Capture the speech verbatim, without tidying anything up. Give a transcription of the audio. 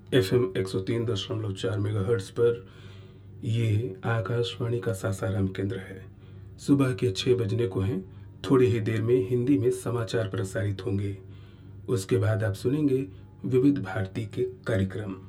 F M एक सौ तीन दशमलव चार मेगाहर्ट्ज़ पर ये आकाशवाणी का सासाराम केंद्र है। सुबह के छः बजने को हैं। थोड़ी ही देर में हिंदी में समाचार प्रसारित होंगे। उसके बाद आप सुनेंगे विविध भारती के कार्यक्रम।